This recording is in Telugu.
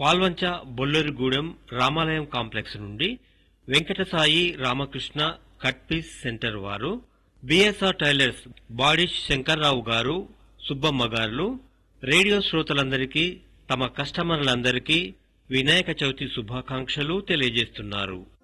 పాల్వంచ బొల్లెరుగూడెం రామాలయం కాంప్లెక్స్ నుండి Venkatasai Ramakrishna cut piece centre వారు, బిఎస్ఆర్ టైలర్స్ బాడీ శంకర్రావు గారు, సుబ్బమ్మ గారు రేడియో శ్రోతలందరికీ తమ కస్టమర్లందరికీ వినాయక చవితి శుభాకాంక్షలు తెలియజేస్తున్నారు.